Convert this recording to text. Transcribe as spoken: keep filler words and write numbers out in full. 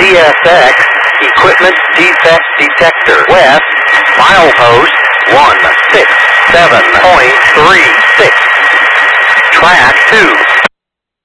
C S X Equipment Defect Detector. West, milepost one six seven point three six. Track two.